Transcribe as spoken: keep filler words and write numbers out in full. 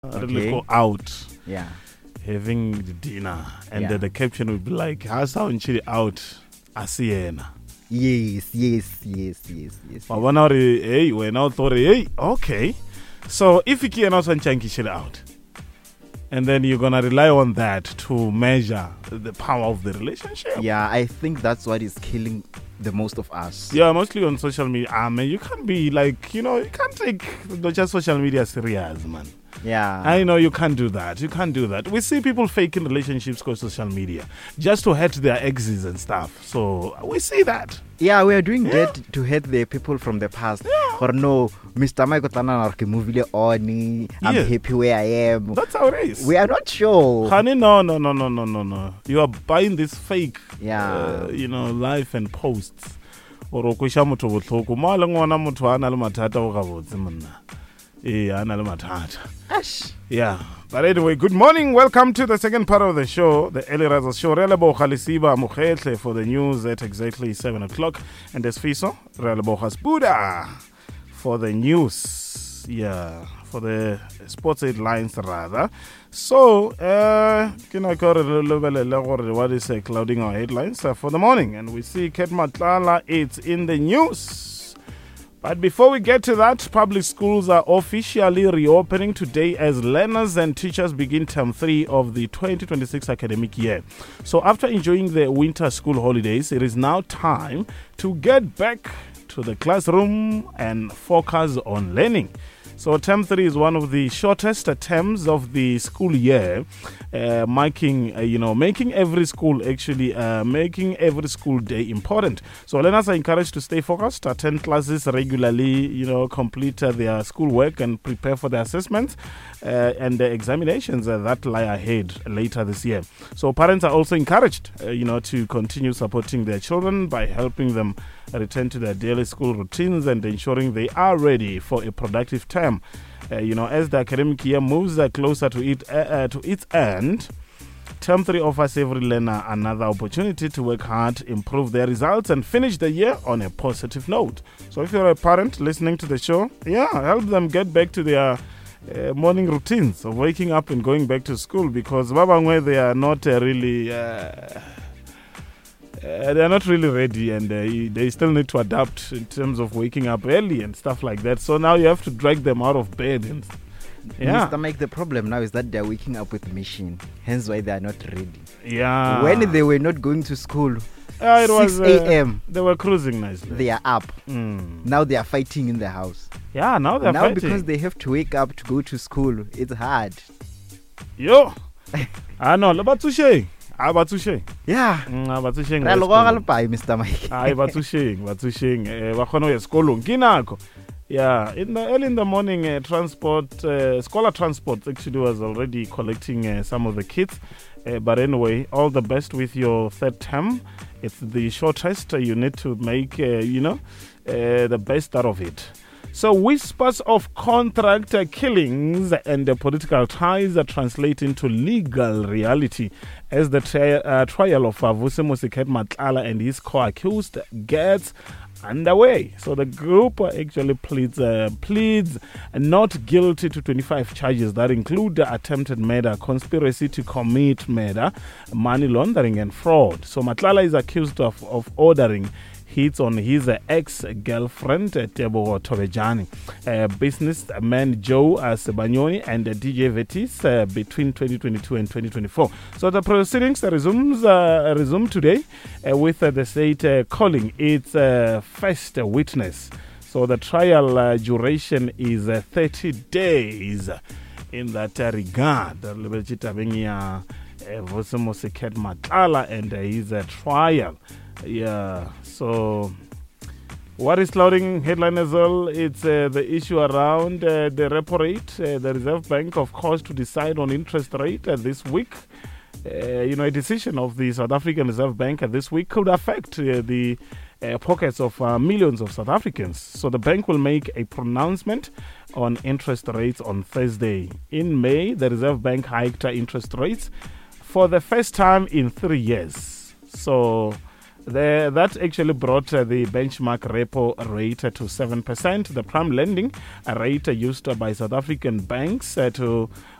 really go out Yeah. having the dinner, and Yeah. then the caption would be like, "How's how chili out? Asiena." Yes, yes, yes, yes, yes. Wabona hore, hey, when out or hey, okay. So if you can also chunky chili out, and then you're gonna rely on that to measure the power of the relationship. Yeah, I think that's what is killing the most of us. Yeah, mostly on social media. I mean, you can't be like, you know, you can't take not just social media serious, man. Yeah. I know you can't do that. You can't do that. We see people faking relationships on social media just to hurt their exes and stuff. So we see that. Yeah, we are doing Yeah. that to hate the people from the past. Yeah. Or no, Mister Mike Otana movie on. I'm Yeah. happy where I am. That's how it is. We are not sure. Honey, no, no, no, no, no, no, no. You are buying this fake, Yeah. uh, you know, life and posts. Or okwisha motho botlhoko mo le ngwana motho a na le mathata o ga botse monna. Eh, a na le mathata. Ash. Yeah. But anyway, good morning. Welcome to the second part of the show, the Early Risers Show. Re leboga Lesiba Mokgetle for the news at exactly seven o'clock. And Desfiso, Re leboga Spuda for the news. Yeah, for the sports headlines rather. So, uh, can I call it a little bit what is uh, clouding our headlines uh, for the morning? And we see Ket Matlala, it's in the news. But before we get to that, public schools are officially reopening today as learners and teachers begin term three of the twenty twenty-six academic year. So after enjoying the winter school holidays, it is now time to get back to the classroom and focus on learning. So term three is one of the shortest terms of the school year, uh, making uh, you know making every school actually uh, making every school day important. So learners are encouraged to stay focused, attend classes regularly, you know, complete uh, their schoolwork and prepare for the assessments uh, and the examinations uh, that lie ahead later this year. So parents are also encouraged, uh, you know, to continue supporting their children by helping them return to their daily school routines and ensuring they are ready for a productive term. Uh, you know, as the academic year moves uh, closer to it uh, uh, to its end, Term three offers every learner another opportunity to work hard, improve their results, and finish the year on a positive note. So if you're a parent listening to the show, yeah, help them get back to their uh, morning routines of waking up and going back to school, because Babangwe, they are not uh, really... Uh, Uh, they're not really ready, and uh, they still need to adapt in terms of waking up early and stuff like that. So now you have to drag them out of bed. And yeah, Mister Mike, the problem now is that they're waking up with machine. Hence why they are not ready. yeah. When they were not going to school, uh, it was six a.m. Uh, they were cruising nicely. they are up. Mm. Now they are fighting in the house. Yeah, now they're now fighting. because they have to wake up to go to school, it's hard. Yo, I know. Batushe, ah, batushe, Yeah. ah, batushe. Ra logoga le pai, Mister Mike. Ay, batushe, batushe. Eh, bakhono ya skolong kinako. Yeah, in the early in the morning, uh, transport, uh, scholar transport actually was already collecting uh, some of the kids. Uh, but anyway, all the best with your third term. It's the shortest. Uh, you need to make, uh, you know, uh, the best out of it. So whispers of contract uh, killings and uh, political ties uh, translate into legal reality as the tri- uh, trial of uh, Vusimusi Ket Matlala and his co-accused gets underway. So the group uh, actually pleads uh, pleads not guilty to twenty-five charges that include uh, attempted murder, conspiracy to commit murder, money laundering, and fraud. So Matlala is accused of, of ordering hits on his uh, ex-girlfriend, uh, Tebo Tovejani, uh, businessman Joe uh, Sebanyoni, and uh, D J Vetis uh, between twenty twenty-two and twenty twenty-four. So the proceedings uh, resumes uh, resume today uh, with uh, the state uh, calling its uh, first uh, witness. So the trial uh, duration is uh, thirty days in that uh, regard. Vusimusi Ket Matlala and uh, his uh, trial. Yeah, so what is clouding headline as well? It's uh, the issue around uh, the repo rate. Uh, the Reserve Bank, of course, to decide on interest rate uh, this week. Uh, you know, a decision of the South African Reserve Bank uh, this week could affect uh, the uh, pockets of uh, millions of South Africans. So the bank will make a pronouncement on interest rates on Thursday. In May, the Reserve Bank hiked uh, interest rates for the first time in three years. So The, that actually brought uh, the benchmark repo rate uh, to seven percent. The prime lending uh, rate uh, used uh, by South African banks uh, to